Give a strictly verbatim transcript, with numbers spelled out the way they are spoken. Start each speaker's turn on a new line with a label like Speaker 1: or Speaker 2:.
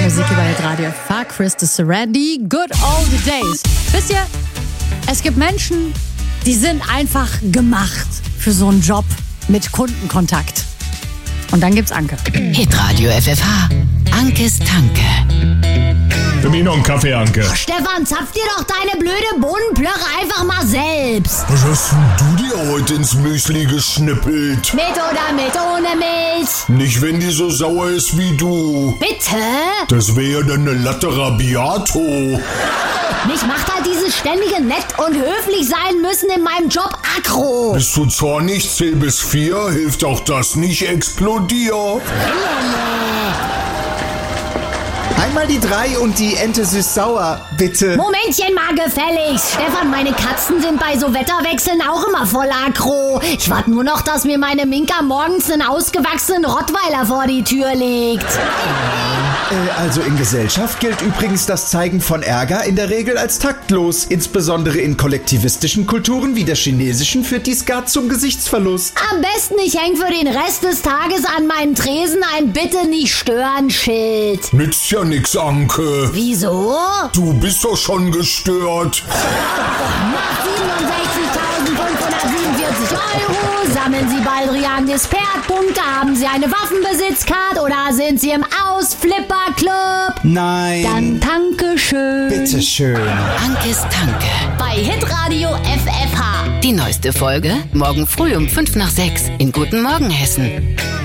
Speaker 1: Musik über Radio F H. Chris de Serenity, Good Old Days. Wisst ihr, es gibt Menschen, die sind einfach gemacht für so einen Job mit Kundenkontakt. Und dann gibt's Anke.
Speaker 2: Hitradio F F H. Ankes Tanke.
Speaker 3: Für mich noch einen Kaffee, Anke.
Speaker 4: Oh, Stefan, zapf dir doch deine blöde Bohnenplörre einfach mal selbst.
Speaker 5: Was hast denn du dir heute ins Müsli geschnippelt?
Speaker 4: Mit oder mit ohne Milch?
Speaker 5: Nicht, wenn die so sauer ist wie du.
Speaker 4: Bitte?
Speaker 5: Das wäre ja dann eine Latte Rabiato.
Speaker 4: Mich macht halt dieses ständige nett und höflich sein müssen in meinem Job aggro.
Speaker 5: Bist du zornig? Zähl bis vier. Hilft auch das nicht. Explodier.
Speaker 6: Einmal die drei und die Ente süß-sauer, bitte.
Speaker 4: Momentchen mal gefälligst. Stefan, meine Katzen sind bei so Wetterwechseln auch immer voll aggro. Ich warte nur noch, dass mir meine Minka morgens einen ausgewachsenen Rottweiler vor die Tür legt.
Speaker 6: Äh, also in Gesellschaft gilt übrigens das Zeigen von Ärger in der Regel als taktlos. Insbesondere in kollektivistischen Kulturen wie der chinesischen führt dies gar zum Gesichtsverlust.
Speaker 4: Am besten, ich häng für den Rest des Tages an meinen Tresen ein Bitte nicht stören Schild.
Speaker 5: Nützt ja nix, Anke.
Speaker 4: Wieso?
Speaker 5: Du bist doch schon gestört.
Speaker 4: Macht siebenundsechzigtausendfünfhundertsiebenundvierzig Euro. Sammeln Sie Baldrian Dispert-Punkte. Haben Sie eine Waffenbesitzcard oder sind Sie im Ausflipper-Club?
Speaker 6: Nein.
Speaker 4: Dann danke schön.
Speaker 6: Bitteschön.
Speaker 2: Ankes Tanke.
Speaker 4: Bei Hitradio F F H.
Speaker 2: Die neueste Folge morgen früh um fünf nach sechs in Guten Morgen Hessen.